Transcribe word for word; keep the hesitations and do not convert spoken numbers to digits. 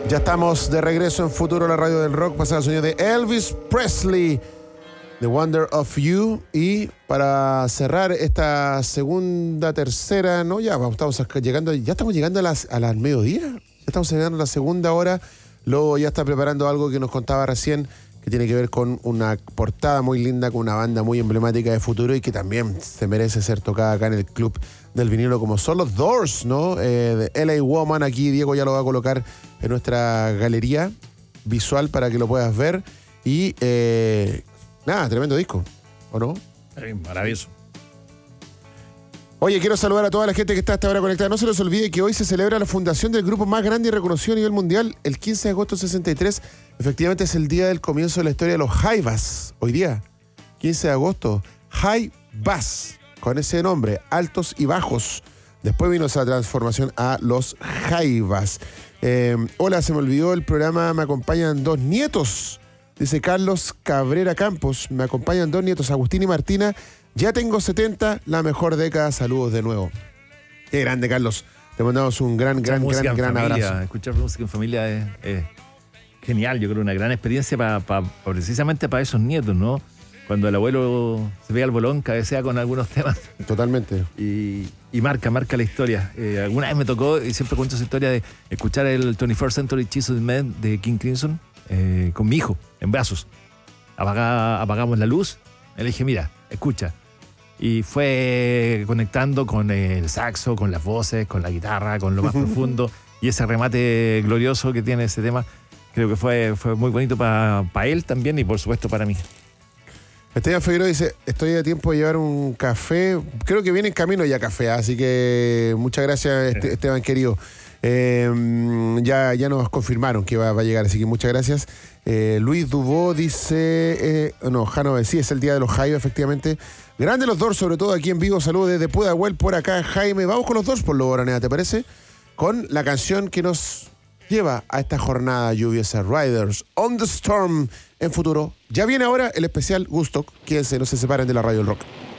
Ya estamos de regreso en Futuro, la radio del rock, pasando el sonido de Elvis Presley, The Wonder of You. Y para cerrar esta segunda, tercera, no, ya estamos llegando, ya estamos llegando a las, a las mediodía. Ya estamos llegando a la segunda hora. Lobo ya está preparando algo que nos contaba recién, que tiene que ver con una portada muy linda, con una banda muy emblemática de Futuro y que también se merece ser tocada acá en el Club del Vinilo, como son los Doors, ¿no? Eh, de L A Woman, aquí Diego ya lo va a colocar en nuestra galería visual para que lo puedas ver. Y eh, nada, tremendo disco, ¿o no? Sí, maravilloso. Oye, quiero saludar a toda la gente que está hasta ahora conectada. No se les olvide que hoy se celebra la fundación del grupo más grande y reconocido a nivel mundial, el quince de agosto de sesenta y tres. Efectivamente es el día del comienzo de la historia de los Jaivas. Hoy día, quince de agosto, Jaivas, con ese nombre, altos y bajos. Después vino esa transformación a los Jaivas. Eh, hola, se me olvidó el programa Me acompañan dos nietos, dice Carlos Cabrera Campos. Me acompañan dos nietos, Agustín y Martina. Ya tengo setenta, la mejor década. Saludos de nuevo. Qué grande, Carlos. Te mandamos un gran, gran, gran, gran familia, abrazo. Escuchar música en familia es, es genial. Yo creo una gran experiencia para pa, pa, precisamente para esos nietos, ¿no? Cuando el abuelo se pega al bolón, cabecea con algunos temas. Totalmente. Y, y marca, marca la historia. Eh, alguna vez me tocó, y siempre cuento esa historia, de escuchar el twenty-first Century Chiseled Man de King Crimson eh, con mi hijo, en brazos. Apaga, apagamos la luz. Le dije, mira, escucha. Y fue conectando con el saxo, con las voces, con la guitarra, con lo más profundo. Y ese remate glorioso que tiene ese tema, creo que fue, fue muy bonito para pa él también y por supuesto para mí. Esteban Figueroa dice, estoy a tiempo de llevar un café. Creo que viene en camino ya café, así que muchas gracias, Este- Esteban querido. Eh, ya, ya nos confirmaron que va, va a llegar, así que muchas gracias. Eh, Luis Dubó dice, eh, no, Jano, sí, es el día de los Jaivas, efectivamente. Grande los Doors, sobre todo aquí en vivo. Saludos desde Pudahuel, por acá, Jaime. Vamos con los Doors por lo Boranea, ¿te parece? Con la canción que nos lleva a esta jornada lluviosa, Riders on the Storm, en Futuro. Ya viene ahora el especial Gustock. Quédense, no se separen de la radio del rock.